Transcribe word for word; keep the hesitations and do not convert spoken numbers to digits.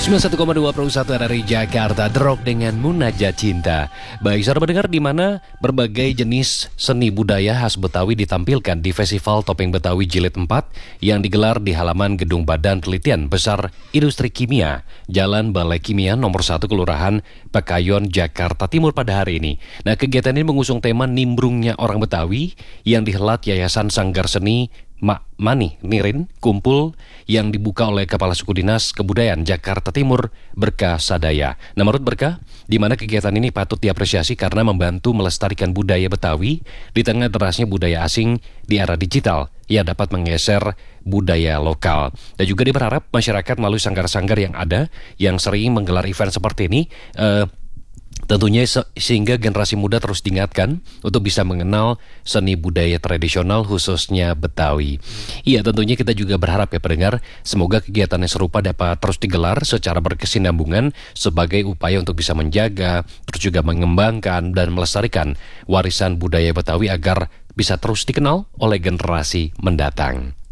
sembilan puluh satu koma dua Pro satu R R I Jakarta, The Rock dengan Munajat Cinta. Baik, saudara pendengar, di mana berbagai jenis seni budaya khas Betawi ditampilkan di Festival Topeng Betawi Jilid empat yang digelar di halaman Gedung Badan Penelitian Besar Industri Kimia, Jalan Balai Kimia nomor satu Kelurahan Pekayon, Jakarta Timur pada hari ini. Nah, kegiatan ini mengusung tema Nimbrungnya Orang Betawi yang dihelat Yayasan Sanggar Seni Mak Mani Nirin Kumpul yang dibuka oleh Kepala Suku Dinas Kebudayaan Jakarta Timur Berkah Sadaya. Nah, menurut Berkah, di mana kegiatan ini patut diapresiasi karena membantu melestarikan budaya Betawi di tengah derasnya budaya asing di era digital yang dapat menggeser budaya lokal. Dan juga dia berharap masyarakat melalui sanggar-sanggar yang ada yang sering menggelar event seperti ini eh, tentunya se- sehingga generasi muda terus diingatkan untuk bisa mengenal seni budaya tradisional khususnya Betawi. Iya, tentunya kita juga berharap ya pendengar, semoga kegiatan yang serupa dapat terus digelar secara berkesinambungan sebagai upaya untuk bisa menjaga, terus juga mengembangkan dan melestarikan warisan budaya Betawi agar bisa terus dikenal oleh generasi mendatang.